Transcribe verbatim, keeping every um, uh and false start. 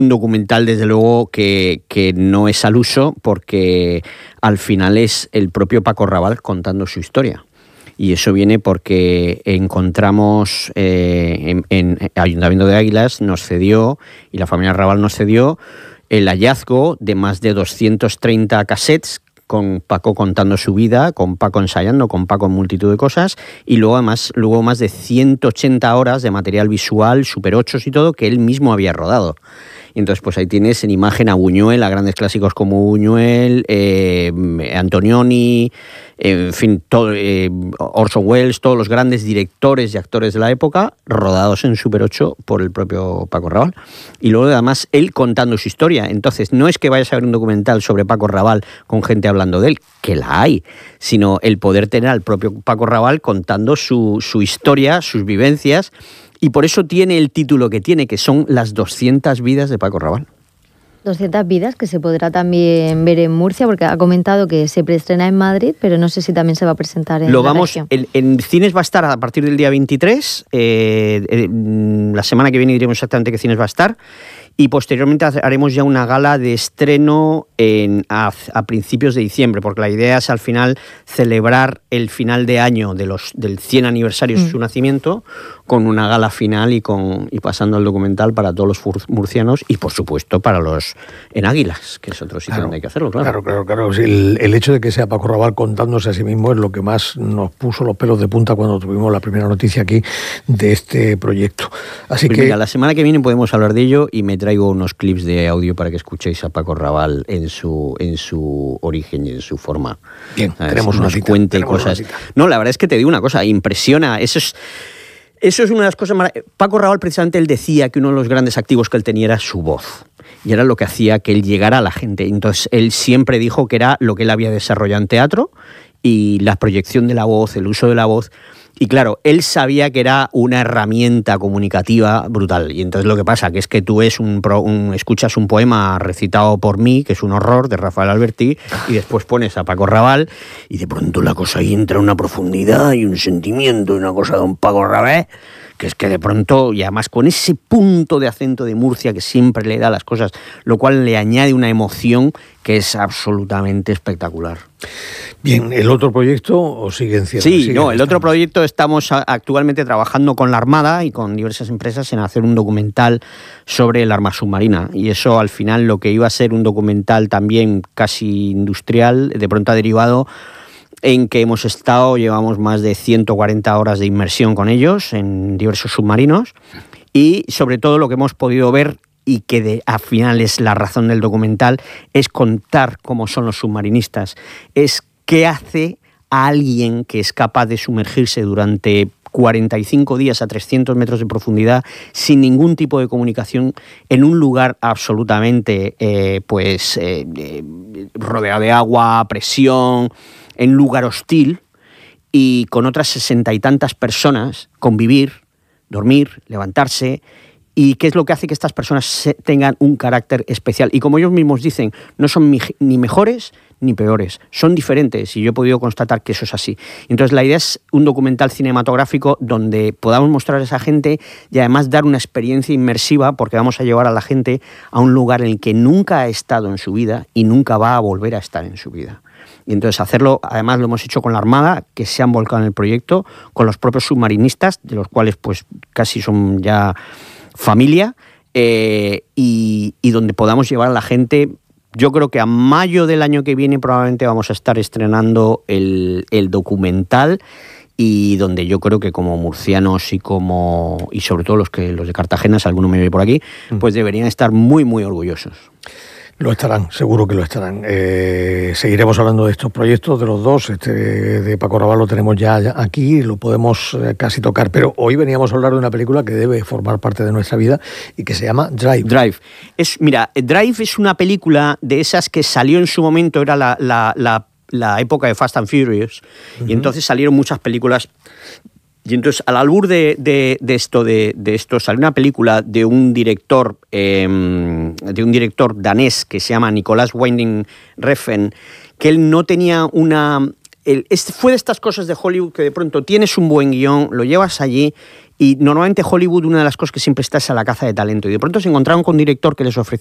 un documental, desde luego, que, que no es al uso, porque al final es el propio Paco Raval contando su historia. Y eso viene porque encontramos eh, en, en Ayuntamiento de Águilas, nos cedió, y la familia Raval nos cedió, el hallazgo de más de doscientos treinta cassettes con Paco contando su vida, con Paco ensayando, con Paco en multitud de cosas, y luego además luego más de ciento ochenta horas de material visual, Super ocho y todo, que él mismo había rodado. Y entonces pues ahí tienes en imagen a Buñuel, a grandes clásicos como Buñuel, eh, Antonioni, eh, en fin, todo, eh, Orson Welles, todos los grandes directores y actores de la época, rodados en Super ocho por el propio Paco Raval. Y luego además él contando su historia. Entonces no es que vayas a ver un documental sobre Paco Raval con gente hablando de él, que la hay, sino el poder tener al propio Paco Raval contando su, su historia, sus vivencias. Y por eso tiene el título que tiene, que son las doscientas vidas de Paco Raval. doscientas vidas, que se podrá también ver en Murcia, porque ha comentado que se preestrena en Madrid, pero no sé si también se va a presentar en Lo la vamos, región. En, en cines va a estar a partir del día veintitrés, eh, eh, la semana que viene diremos exactamente qué cines va a estar, y posteriormente haremos ya una gala de estreno en, a, a principios de diciembre, porque la idea es al final celebrar el final de año de los, del cien aniversario de mm. su nacimiento, con una gala final y, con, y pasando el documental para todos los murcianos y, por supuesto, para los en Águilas, que es otro sitio claro, donde hay que hacerlo, claro. Claro, claro, claro. Sí, el, el hecho de que sea Paco Raval contándose a sí mismo es lo que más nos puso los pelos de punta cuando tuvimos la primera noticia aquí de este proyecto. Así pues que mira, la semana que viene podemos hablar de ello y me traigo unos clips de audio para que escuchéis a Paco Raval en su en su origen y en su forma. Bien, tenemos una cita. Cuente tenemos cosas. Una cita. No, la verdad es que te digo una cosa, impresiona. Eso es Eso es una de las cosas... Mar... Paco Raval, precisamente, él decía que uno de los grandes activos que él tenía era su voz. Y era lo que hacía que él llegara a la gente. Entonces, él siempre dijo que era lo que él había desarrollado en teatro y la proyección de la voz, el uso de la voz. Y claro, él sabía que era una herramienta comunicativa brutal. Y entonces lo que pasa que es que tú ves un, pro, un, escuchas un poema recitado por mí, que es un horror, de Rafael Alberti, y después pones a Paco Raval, y de pronto la cosa ahí entra una profundidad y un sentimiento, y una cosa de un Paco Raval, que es que de pronto, y además con ese punto de acento de Murcia que siempre le da las cosas, lo cual le añade una emoción que es absolutamente espectacular. Bien, ¿el otro proyecto o sigue en cierre? Sí, no, el otro proyecto estamos actualmente trabajando con la Armada y con diversas empresas en hacer un documental sobre el arma submarina. Y eso al final lo que iba a ser un documental también casi industrial, de pronto ha derivado en que hemos estado, llevamos más de ciento cuarenta horas de inmersión con ellos en diversos submarinos y sobre todo lo que hemos podido ver y que de, al final es la razón del documental, es contar cómo son los submarinistas, es qué hace a alguien que es capaz de sumergirse durante cuarenta y cinco días a trescientos metros de profundidad sin ningún tipo de comunicación en un lugar absolutamente eh, pues eh, eh, rodeado de agua, presión, en un lugar hostil y con otras sesenta y tantas personas convivir, dormir, levantarse. ¿Y qué es lo que hace que estas personas tengan un carácter especial? Y como ellos mismos dicen, no son ni mejores ni peores, son diferentes, y yo he podido constatar que eso es así. Entonces la idea es un documental cinematográfico donde podamos mostrar a esa gente y además dar una experiencia inmersiva, porque vamos a llevar a la gente a un lugar en el que nunca ha estado en su vida y nunca va a volver a estar en su vida. Y entonces hacerlo, además lo hemos hecho con la Armada, que se han volcado en el proyecto, con los propios submarinistas, de los cuales pues casi son ya familia, eh, y, y donde podamos llevar a la gente. Yo creo que a mayo del año que viene probablemente vamos a estar estrenando el, el documental, y donde yo creo que como murcianos y como y sobre todo los que los de Cartagena, si alguno me ve por aquí, pues deberían estar muy muy orgullosos. Lo estarán, seguro que lo estarán. Eh, seguiremos hablando de estos proyectos, de los dos. Este de Paco Raval lo tenemos ya aquí, lo podemos eh, casi tocar. Pero hoy veníamos a hablar de una película que debe formar parte de nuestra vida y que se llama Drive. Drive. Es, mira, Drive es una película de esas que salió en su momento, era la, la, la, la época de Fast and Furious, uh-huh. Y entonces salieron muchas películas. Y entonces, al albur de, de, de esto, de, de esto, salió una película de un director, eh, de un director danés que se llama Nicolas Winding Refn, que él no tenía una... Él, este, fue de estas cosas de Hollywood que de pronto tienes un buen guión, lo llevas allí Y normalmente Hollywood, una de las cosas que siempre está es a la caza de talento. Y de pronto se encontraron con un director que les ofreció